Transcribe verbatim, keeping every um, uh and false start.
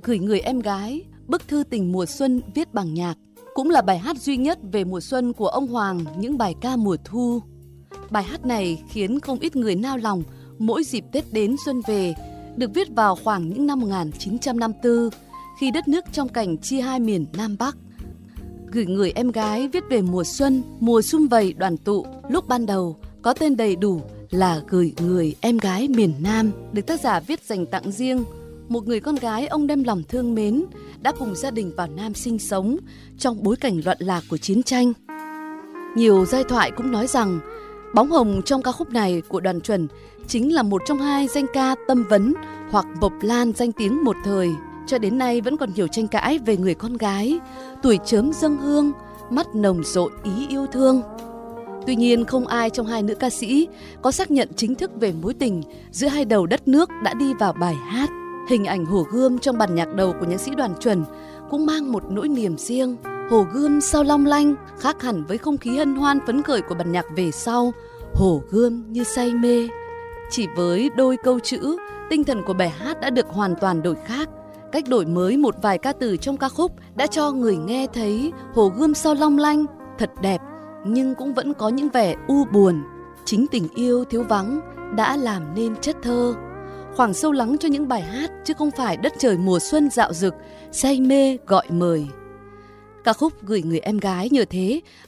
Gửi người em gái, bức thư tình mùa xuân viết bằng nhạc, cũng là bài hát duy nhất về mùa xuân của ông Hoàng những bài ca mùa thu. Bài hát này khiến không ít người nao lòng mỗi dịp Tết đến xuân về, được viết vào khoảng những năm một nghìn chín trăm năm mươi tư, khi đất nước trong cảnh chia hai miền Nam Bắc. Gửi người em gái viết về mùa xuân, mùa sum vầy đoàn tụ, lúc ban đầu có tên đầy đủ là Gửi người em gái miền Nam, được tác giả viết dành tặng riêng một người con gái ông đem lòng thương mến, đã cùng gia đình vào Nam sinh sống trong bối cảnh loạn lạc của chiến tranh. Nhiều giai thoại cũng nói rằng bóng hồng trong ca khúc này của Đoàn Chuẩn chính là một trong hai danh ca Tâm Vấn hoặc Bộc Lan danh tiếng một thời. Cho đến nay vẫn còn nhiều tranh cãi về người con gái, tuổi chớm dâng hương, mắt nồng rộn ý yêu thương. Tuy nhiên không ai trong hai nữ ca sĩ có xác nhận chính thức về mối tình giữa hai đầu đất nước đã đi vào bài hát. Hình ảnh Hồ Gươm trong bản nhạc đầu của nhạc sĩ Đoàn Chuẩn cũng mang một nỗi niềm riêng. Hồ Gươm sao long lanh, khác hẳn với không khí hân hoan phấn khởi của bản nhạc về sau. Hồ Gươm như say mê. Chỉ với đôi câu chữ, tinh thần của bài hát đã được hoàn toàn đổi khác. Cách đổi mới một vài ca từ trong ca khúc đã cho người nghe thấy Hồ Gươm sao long lanh, thật đẹp, nhưng cũng vẫn có những vẻ u buồn. Chính tình yêu thiếu vắng đã làm nên chất thơ. Khoảng sâu lắng cho những bài hát, chứ không phải đất trời mùa xuân dạo dực, say mê gọi mời. Ca khúc Gửi người em gái nhờ thế